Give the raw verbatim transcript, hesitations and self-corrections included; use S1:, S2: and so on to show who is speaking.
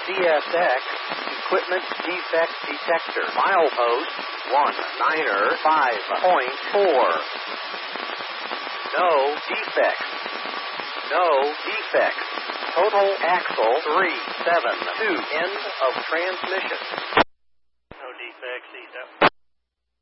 S1: C S X Equipment Defect Detector. Milepost one niner five point four. No defects. No defects. Total axle three seven two. End of transmission.